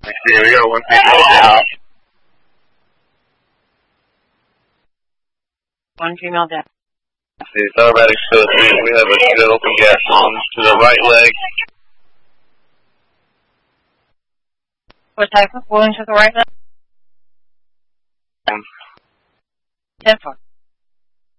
Yeah, we got one thing down. One female down. See, it's automatic still. We have a good open gap to the right leg. What type of wound to the right leg? 10-4.